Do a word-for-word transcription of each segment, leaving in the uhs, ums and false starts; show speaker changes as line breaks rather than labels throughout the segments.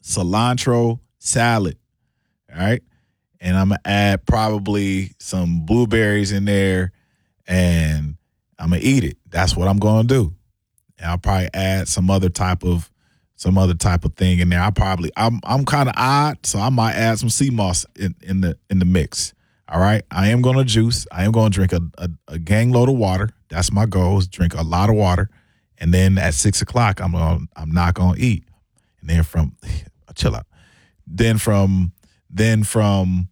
cilantro salad. All right. And I'm going to add probably some blueberries in there, and I'm going to eat it. That's what I'm going to do. And I'll probably add some other type of some other type of thing in there. I probably I'm I'm kind of odd, so I might add some sea moss in, in the in the mix. All right. I am going to juice. I am going to drink a, a, a gang load of water. That's my goal, is drink a lot of water. And then at six o'clock, I'm going I'm not going to eat. And then from chill out. Then from then from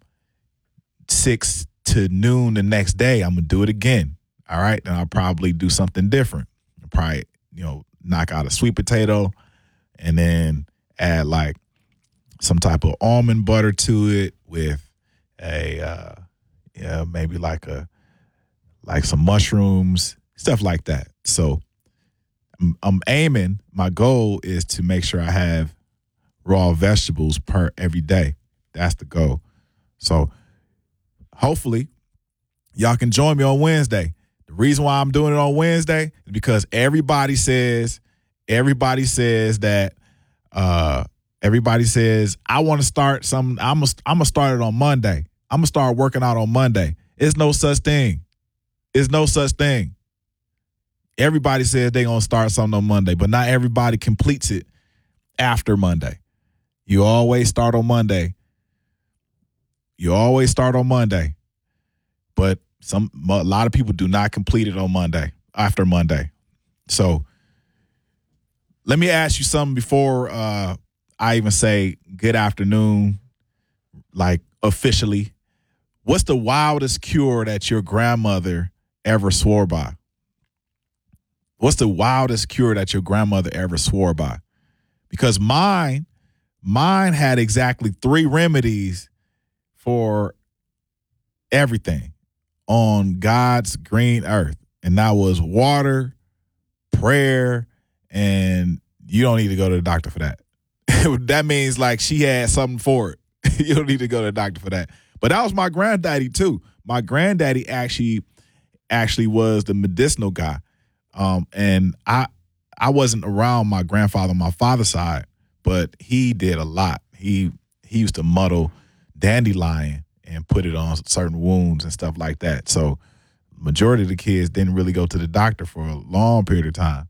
six to noon the next day, I'm gonna do it again. All right. Then I'll probably do something different. I'll probably, you know, knock out a sweet potato and then add like some type of almond butter to it with a uh yeah, maybe like a like some mushrooms, stuff like that. So I'm, I'm aiming, my goal is to make sure I have raw vegetables per every day. That's the goal. So hopefully y'all can join me on Wednesday. The reason why I'm doing it on Wednesday is because everybody says, everybody says that, uh, everybody says, I want to start some, I'm going I'm to start it on Monday. I'm going to start working out on Monday. It's no such thing. It's no such thing. Everybody says they're going to start something on Monday, but not everybody completes it after Monday. You always start on Monday. You always start on Monday. But some a lot of people do not complete it on Monday, after Monday. So let me ask you something before uh, I even say good afternoon, like officially. What's the wildest cure that your grandmother ever swore by? What's the wildest cure that your grandmother ever swore by? Because mine, mine had exactly three remedies for everything on God's green earth. And that was water, prayer, and you don't need to go to the doctor for that. That means like she had something for it. You don't need to go to the doctor for that. But that was my granddaddy too. My granddaddy actually actually was the medicinal guy. Um, and I I wasn't around my grandfather on my father's side, but he did a lot. He he used to muddle dandelion and put it on certain wounds and stuff like that. So majority of the kids didn't really go to the doctor for a long period of time.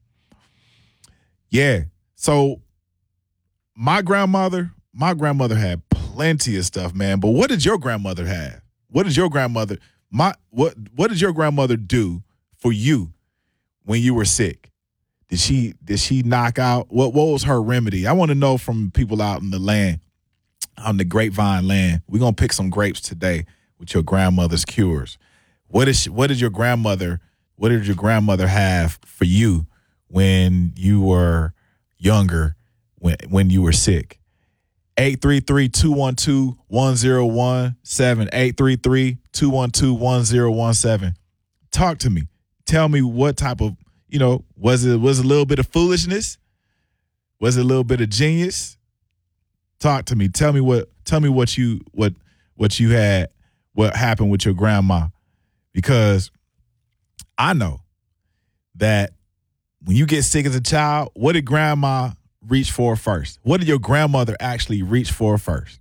Yeah. So my grandmother, my grandmother had plenty of stuff, man. But what did your grandmother have? What did your grandmother my what what did your grandmother do for you when you were sick? Did she did she knock out what what was her remedy? I want to know from people out in the land, on the grapevine land. We're gonna pick some grapes today with your grandmother's cures. What is what did your grandmother what did your grandmother have for you when you were younger, when when you were sick? eight three three, two one two, one zero one seven. eight three three, two one two, one zero one seven. Talk to me. Tell me what type of, you know, was it was it a little bit of foolishness? Was it a little bit of genius? Talk to me. Tell me what tell me what you what what you had, what happened with your grandma. Because I know that when you get sick as a child, what did grandma reach for first? What did your grandmother actually reach for first?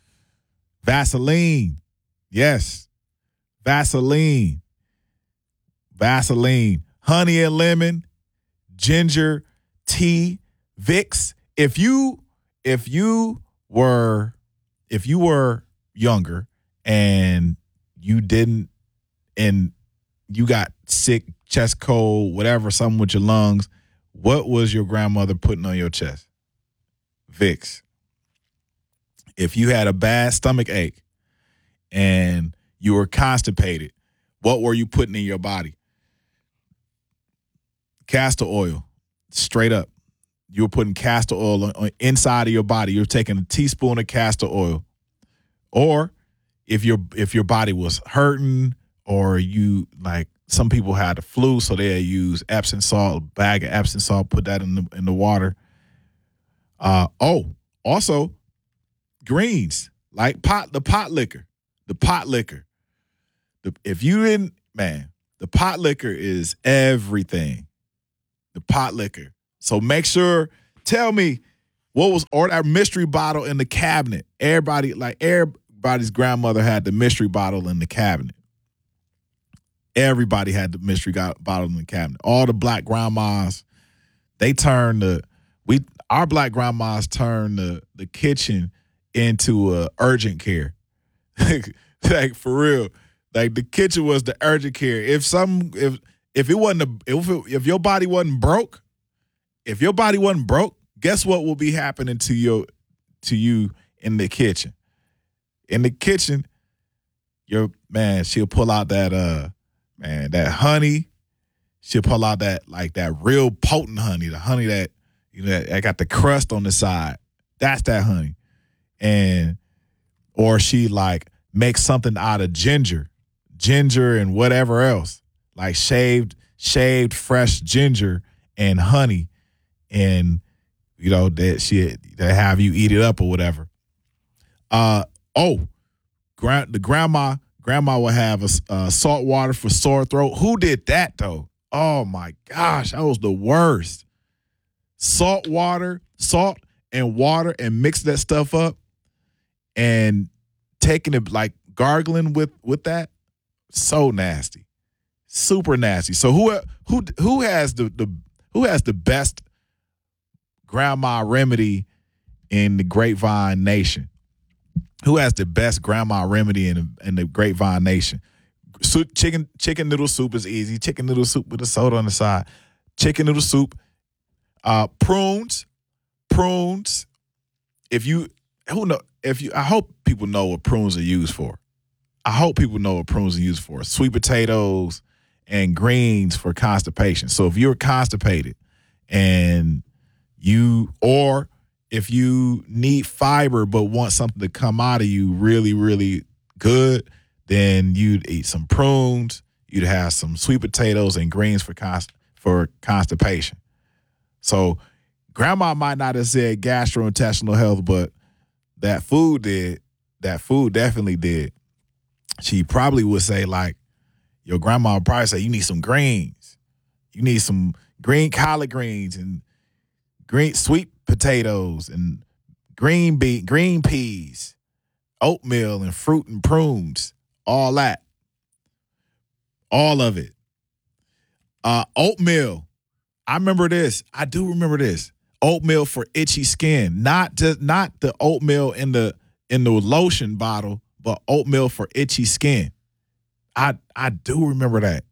Vaseline. Yes. Vaseline. Vaseline. Honey and lemon, ginger, tea, Vicks. If you if you were if you were younger and you didn't and you got sick, chest cold, whatever, something with your lungs, what was your grandmother putting on your chest? Vicks. If you had a bad stomach ache and you were constipated, what were you putting in your body? Castor oil, straight up. You were putting castor oil on, on inside of your body. You're taking a teaspoon of castor oil. Or if your if your body was hurting, or you, like, some people had the flu, so they use Epsom salt, a bag of Epsom salt, put that in the in the water. Uh oh, also greens, like pot the pot liquor, the pot liquor. The, if you didn't, man, the pot liquor is everything. The pot liquor. So make sure, tell me, What was or that mystery bottle in the cabinet? Everybody, like everybody's grandmother had the mystery bottle in the cabinet. Everybody had the mystery bottle in the cabinet. All the black grandmas, they turned the we our black grandmas turned the the kitchen into a urgent care. Like for real. Like the kitchen was the urgent care. If some if if it wasn't a, if it, if your body wasn't broke, if your body wasn't broke, guess what will be happening to your to you in the kitchen? In the kitchen, your man, she'll pull out that uh man, that honey. She'll pull out that like that real potent honey, the honey that you know that, that got the crust on the side. That's that honey. And or she like makes something out of ginger, ginger and whatever else. Like shaved, shaved fresh ginger and honey, and you know that she that have you eat it up or whatever. Uh oh, grand the grandma grandma will have a uh, salt water for sore throat. Who did that though? Oh my gosh, that was the worst. Salt water, salt and water, and mix that stuff up, and taking it like gargling with with that. So nasty. Super nasty. So who who who has the, the who has the best grandma remedy in the Grapevine Nation? Who has the best grandma remedy in in the Grapevine Nation? Soup, chicken chicken noodle soup is easy. Chicken noodle soup with a soda on the side. Chicken noodle soup. Uh, prunes, prunes. If you who know if you, I hope people know what prunes are used for. I hope people know what prunes are used for. Sweet potatoes and greens for constipation. So if you're constipated and you, or if you need fiber but want something to come out of you really, really good, then you'd eat some prunes. You'd have some sweet potatoes and greens for const- for constipation. So grandma might not have said gastrointestinal health, but that food did. That food definitely did. She probably would say, like, your grandma would probably say, you need some greens. You need some green collard greens and green sweet potatoes and green bean, green peas, oatmeal and fruit and prunes, all that. All of it. Uh, oatmeal. I remember this. I do remember this. Oatmeal for itchy skin. Not just not the oatmeal in the in the lotion bottle, but oatmeal for itchy skin. I I do remember that.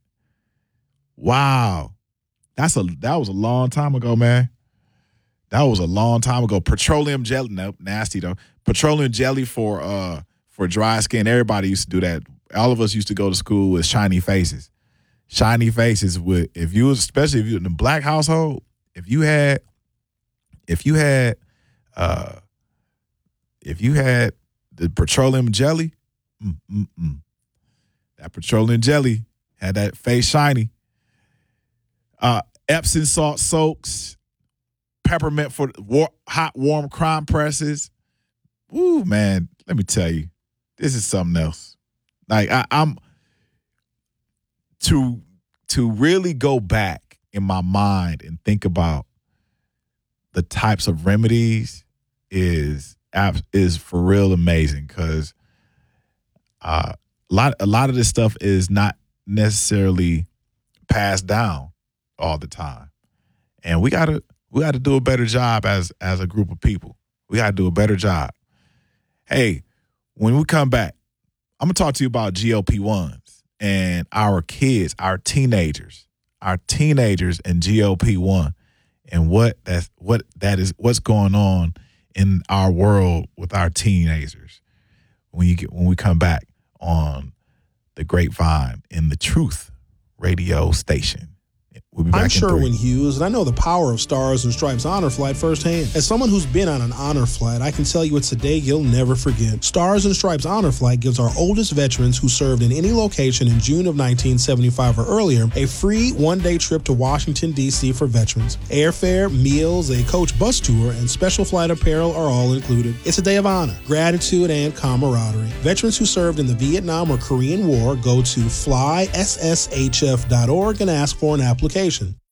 Wow. That's a that was a long time ago, man. That was a long time ago. Petroleum jelly, nope, nasty though. Petroleum jelly for uh for dry skin. Everybody used to do that. All of us used to go to school with shiny faces. Shiny faces with if you was especially if you in a black household, if you had if you had uh if you had the petroleum jelly, mm, mm, mm. That petroleum jelly had that face shiny. Uh, Epsom salt soaks, peppermint for war, hot, warm crime presses. Ooh, man, let me tell you, this is something else. Like I, I'm to to really go back in my mind and think about the types of remedies is is for real amazing because uh. A lot, a lot of this stuff is not necessarily passed down all the time, and we gotta we gotta do a better job as as a group of people. We gotta do a better job. Hey, when we come back, I'm gonna talk to you about G L P ones and our kids, our teenagers, our teenagers and G L P one, and what that's what that is, what's going on in our world with our teenagers. When you get when we come back on the Grapevine in the Truth radio station. We'll be back
I'm
in
Sherwin
three.
Hughes, and I know the power of Stars and Stripes Honor Flight firsthand. As someone who's been on an honor flight, I can tell you it's a day you'll never forget. Stars and Stripes Honor Flight gives our oldest veterans who served in any location in June of nineteen seventy-five or earlier a free one-day trip to Washington, D C for veterans. Airfare, meals, a coach bus tour, and special flight apparel are all included. It's a day of honor, gratitude, and camaraderie. Veterans who served in the Vietnam or Korean War go to fly s s h f dot org and ask for an application.